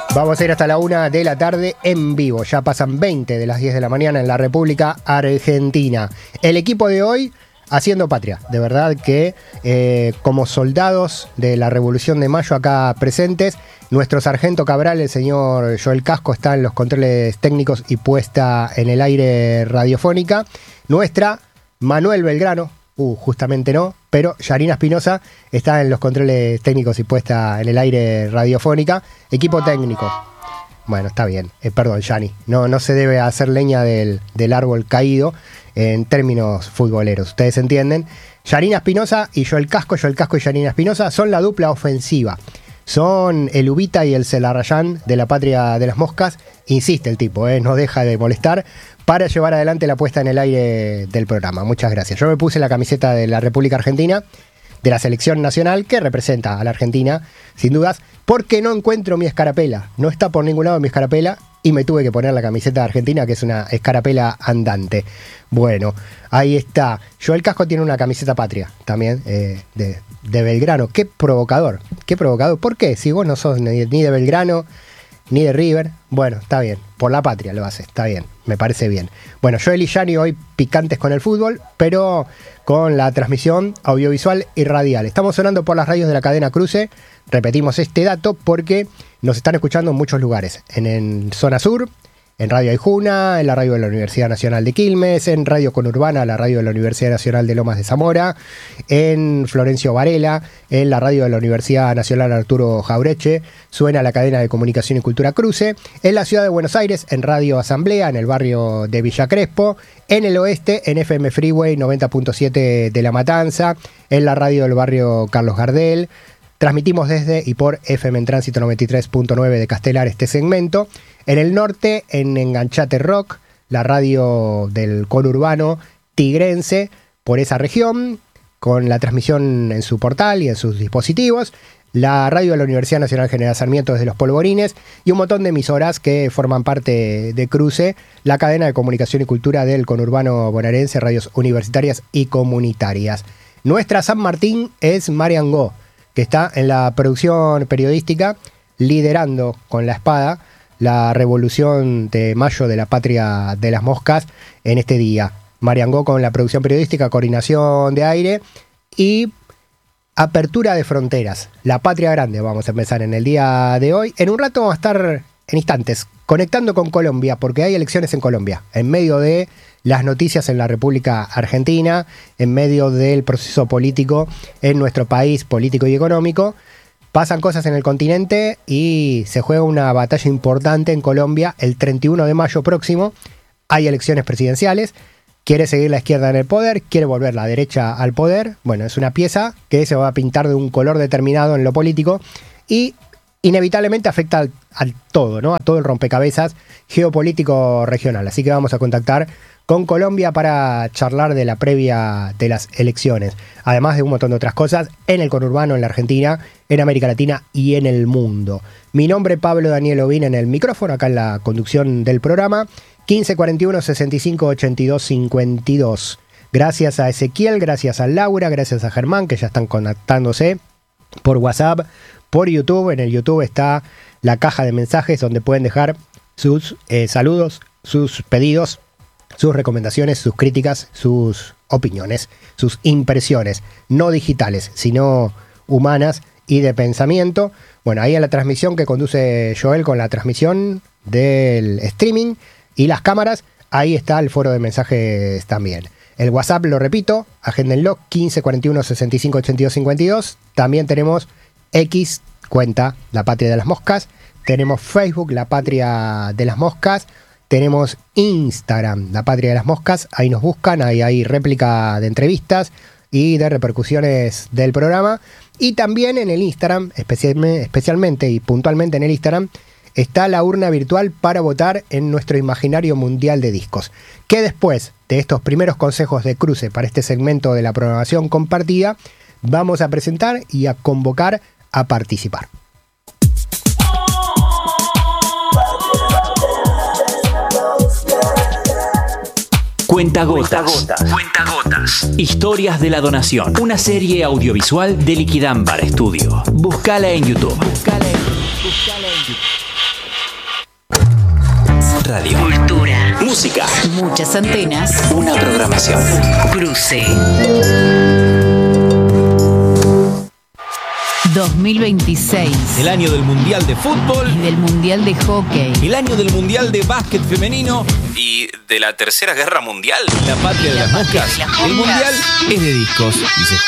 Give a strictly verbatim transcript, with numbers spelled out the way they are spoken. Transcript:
Vamos a ir hasta la una de la tarde en vivo. Ya pasan veinte de las diez de la mañana en la República Argentina. El equipo de hoy haciendo patria. De verdad que eh, como soldados de la Revolución de Mayo acá presentes, nuestro sargento Cabral, el señor Joel Casco, está en los controles técnicos y puesta en el aire radiofónica. Nuestra Manuel Belgrano, uh, justamente no, pero Yarina Espinosa está en los controles técnicos y puesta en el aire radiofónica. Equipo técnico. Bueno, está bien. Eh, perdón, Yani. No, no se debe hacer leña del, del árbol caído en términos futboleros. Ustedes entienden. Yarina Espinosa y Joel Casco. Joel Casco y Yarina Espinosa son la dupla ofensiva. Son el Ubita y el Celarrayán de la patria de las moscas. Insiste el tipo, eh, no deja de molestar para llevar adelante la puesta en el aire del programa. Muchas gracias. Yo me puse la camiseta de la República Argentina, de la selección nacional que representa a la Argentina, sin dudas, porque no encuentro mi escarapela. No está por ningún lado mi escarapela y me tuve que poner la camiseta de Argentina, que es una escarapela andante. Bueno, ahí está. Joel Casco tiene una camiseta patria también, eh, de, de Belgrano. Qué provocador, qué provocador. ¿Por qué? Si vos no sos ni, ni de Belgrano, ni de River. Bueno, está bien. Por la patria lo hace, está bien. Me parece bien. Bueno, Joel y Yani hoy picantes con el fútbol, pero con la transmisión audiovisual y radial. Estamos sonando por las radios de la cadena Cruce. Repetimos este dato porque nos están escuchando en muchos lugares. En, en Zona Sur, en Radio Aijuna, en la radio de la Universidad Nacional de Quilmes, en Radio Conurbana, la radio de la Universidad Nacional de Lomas de Zamora, en Florencio Varela, en la radio de la Universidad Nacional Arturo Jaureche, suena la cadena de comunicación y cultura Cruce, en la ciudad de Buenos Aires, en Radio Asamblea, en el barrio de Villa Crespo, en el oeste, en F M Freeway noventa punto siete de La Matanza, en la radio del barrio Carlos Gardel. Transmitimos desde y por F M en Tránsito noventa y tres punto nueve de Castelar este segmento. En el norte, en Enganchate Rock, la radio del conurbano tigrense, por esa región, con la transmisión en su portal y en sus dispositivos. La radio de la Universidad Nacional General Sarmiento desde Los Polvorines y un montón de emisoras que forman parte de Cruce, la cadena de comunicación y cultura del conurbano bonaerense, radios universitarias y comunitarias. Nuestra San Martín es Marian Go, que está en la producción periodística, liderando con la espada la revolución de mayo de la patria de las moscas en este día. Marian Go con la producción periodística, coordinación de aire y apertura de fronteras. La patria grande vamos a empezar en el día de hoy. En un rato vamos a estar en instantes conectando con Colombia, porque hay elecciones en Colombia, en medio de las noticias en la República Argentina, en medio del proceso político en nuestro país, político y económico. Pasan cosas en el continente y se juega una batalla importante en Colombia el treinta y uno de mayo próximo. Hay elecciones presidenciales. Quiere seguir la izquierda en el poder, quiere volver la derecha al poder. Bueno, es una pieza que se va a pintar de un color determinado en lo político y inevitablemente afecta al, al todo, ¿no? A todo el rompecabezas geopolítico regional. Así que vamos a contactar con Colombia para charlar de la previa de las elecciones, además de un montón de otras cosas en el conurbano, en la Argentina, en América Latina y en el mundo. Mi nombre es Pablo Daniel Ovín en el micrófono, acá en la conducción del programa, quince cuarenta y uno, sesenta y cinco, ochenta y dos, cincuenta y dos. Gracias a Ezequiel, gracias a Laura, gracias a Germán, que ya están conectándose por WhatsApp, por YouTube. En el YouTube está la caja de mensajes donde pueden dejar sus eh, saludos, sus pedidos, sus recomendaciones, sus críticas, sus opiniones, sus impresiones, no digitales, sino humanas y de pensamiento. Bueno, ahí en la transmisión que conduce Joel con la transmisión del streaming y las cámaras, ahí está el foro de mensajes también. El WhatsApp, lo repito, agéndenlo, quince cuarenta y uno, sesenta y cinco, ochenta y dos, cincuenta y dos. También tenemos X, cuenta La Patria de las Moscas. Tenemos Facebook, La Patria de las Moscas. Tenemos Instagram, La Patria de las Moscas, ahí nos buscan, ahí hay réplica de entrevistas y de repercusiones del programa. Y también en el Instagram, especialmente, especialmente y puntualmente en el Instagram, está la urna virtual para votar en nuestro imaginario mundial de discos, que después de estos primeros consejos de cruce para este segmento de la programación compartida, vamos a presentar y a convocar a participar. Cuentagotas. Cuentagotas. Historias de la donación. Una serie audiovisual de Liquidambar Studio. Búscala en YouTube. Búscala en, búscala en YouTube. Radio. Cultura. Música. Muchas antenas. Una programación. Cruce. dos mil veintiséis. El año del Mundial de Fútbol. Y del Mundial de Hockey. El año del Mundial de Básquet Femenino. Y de la Tercera Guerra Mundial. La patria de las moscas. El Mundial es de discos. Y se